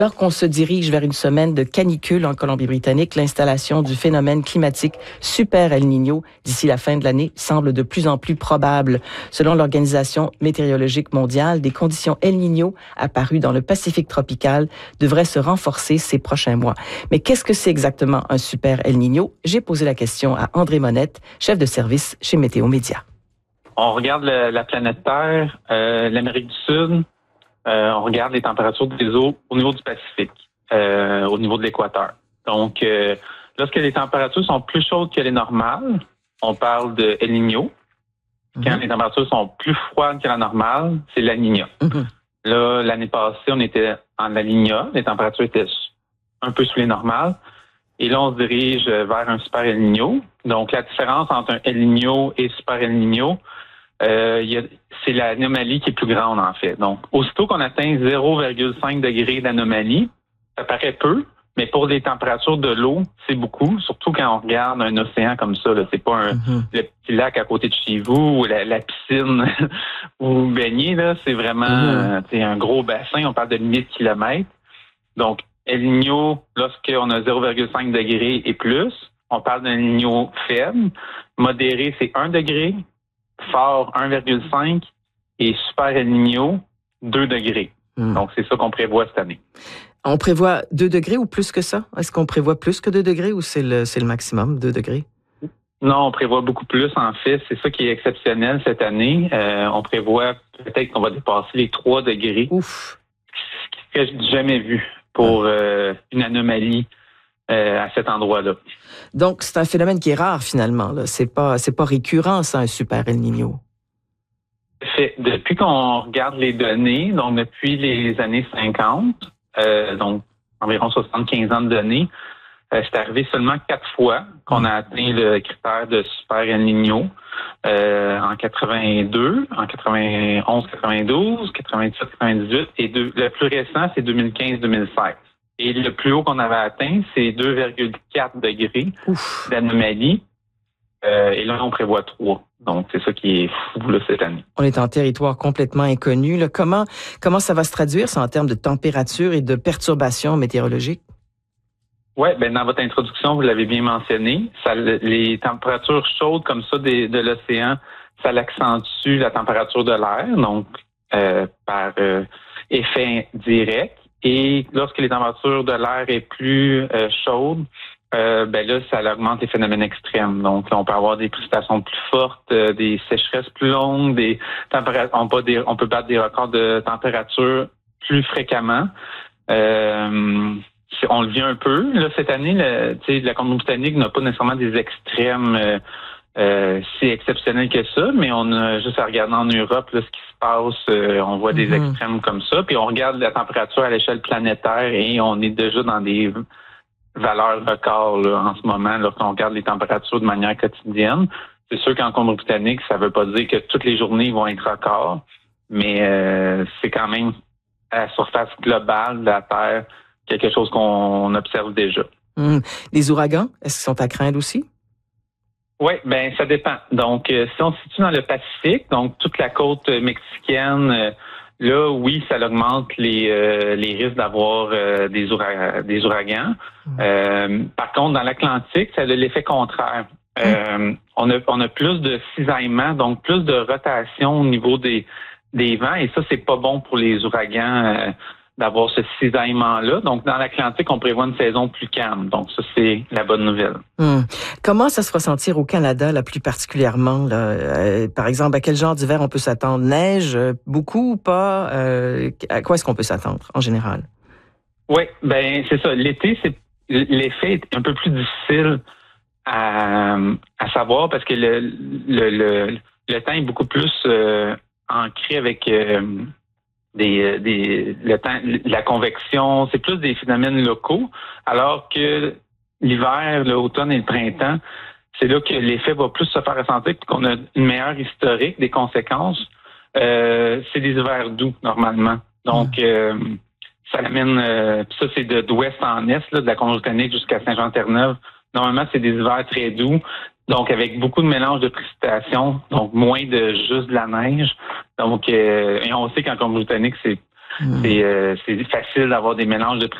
Alors qu'on se dirige vers une semaine de canicule en Colombie-Britannique, l'installation du phénomène climatique Super El Niño d'ici la fin de l'année semble de plus en plus probable. Selon l'Organisation météorologique mondiale, des conditions El Niño apparues dans le Pacifique tropical devraient se renforcer ces prochains mois. Mais qu'est-ce que c'est exactement un Super El Niño? J'ai posé la question à André Monette, chef de service chez Météo Média. On regarde la planète Terre, l'Amérique du Sud. On regarde les températures des eaux au niveau du Pacifique, au niveau de l'équateur. Donc, lorsque les températures sont plus chaudes que les normales, on parle de El Niño. Quand les températures sont plus froides que la normale, c'est La Niña. Là, l'année passée, on était en La Niña. Les températures étaient un peu sous les normales. Et là, on se dirige vers un Super El Niño. Donc, la différence entre un El Niño et Super El Niño, c'est l'anomalie qui est plus grande, en fait. Donc, aussitôt qu'on atteint 0,5 degrés d'anomalie, ça paraît peu, mais pour les températures de l'eau, c'est beaucoup, surtout quand on regarde un océan comme ça. Là. C'est pas le petit lac à côté de chez vous ou la piscine où vous baignez. Là. C'est vraiment un gros bassin. On parle de 1000 kilomètres. Donc, El Niño, lorsqu'on a 0,5 degrés et plus, on parle d'un El Niño faible. Modéré, c'est 1 degré. Fort 1,5 et Super El Niño 2 degrés. Donc, c'est ça qu'on prévoit cette année. On prévoit 2 degrés ou plus que ça? Est-ce qu'on prévoit plus que 2 degrés ou c'est le maximum, 2 degrés? Non, on prévoit beaucoup plus, en fait. C'est ça qui est exceptionnel cette année. On prévoit peut-être qu'on va dépasser les 3 degrés. Ouf! Ce que je n'ai jamais vu pour une anomalie à cet endroit-là. Donc, c'est un phénomène qui est rare, finalement. Là. C'est pas récurrent, ça, un Super El Niño. Depuis qu'on regarde les données, donc depuis les années 50, donc environ 75 ans de données, c'est arrivé seulement 4 fois qu'on a atteint le critère de Super El Niño. En 82, en 91, 92, 97, 98, et le plus récent, c'est 2015-2016. Et le plus haut qu'on avait atteint, c'est 2,4 degrés d'anomalie. Et là, on prévoit 3. Donc, c'est ça qui est fou là, cette année. On est en territoire complètement inconnu. Là. Comment ça va se traduire, ça, en termes de température et de perturbations météorologiques? Oui, dans votre introduction, vous l'avez bien mentionné. Les températures chaudes comme ça de l'océan, ça l'accentue la température de l'air, donc par effet direct. Et lorsque les températures de l'air est plus chaudes, là, ça augmente les phénomènes extrêmes. Donc, on peut avoir des précipitations plus fortes, des sécheresses plus longues, on peut battre des records de température plus fréquemment. On le vit un peu. Là, cette année, la Colombie-Britannique n'a pas nécessairement des extrêmes si exceptionnels que ça, mais on a juste à regarder en Europe là, ce qui se passe. On voit des extrêmes comme ça. Puis on regarde la température à l'échelle planétaire et on est déjà dans des valeurs records là, en ce moment lorsqu'on regarde les températures de manière quotidienne. C'est sûr qu'en Colombie-Britannique, ça ne veut pas dire que toutes les journées vont être records, mais c'est quand même à la surface globale de la Terre quelque chose qu'on observe déjà. Les ouragans, est-ce qu'ils sont à craindre aussi? Oui, ça dépend. Donc, si on se situe dans le Pacifique, donc toute la côte mexicaine, là, oui, ça augmente les risques d'avoir des ouragans. Par contre, dans l'Atlantique, ça a l'effet contraire. On a plus de cisaillement, donc plus de rotation au niveau des vents, et ça, c'est pas bon pour les ouragans d'avoir ce cisaillement-là. Donc, dans l'Atlantique, on prévoit une saison plus calme. Donc, ça, c'est la bonne nouvelle. Comment ça se ressentir au Canada, là, plus particulièrement? Là? Par exemple, à quel genre d'hiver on peut s'attendre? Neige, beaucoup ou pas? À quoi est-ce qu'on peut s'attendre, en général? Oui, c'est ça. L'été, l'effet est un peu plus difficile à savoir parce que le temps est beaucoup plus ancré avec la convection, c'est plus des phénomènes locaux, alors que l'hiver, l'automne et le printemps, c'est là que l'effet va plus se faire ressentir, qu'on a une meilleure historique des conséquences. C'est des hivers doux, normalement. Donc, ça amène, ça c'est d'ouest en est, là, de la Colombie-Britannique jusqu'à Saint-Jean-Terre-Neuve. Normalement, c'est des hivers très doux. Donc, avec beaucoup de mélange de précipitations, donc moins de juste de la neige. Donc, et on sait qu'en Colombie-Britannique, C'est facile d'avoir des mélanges de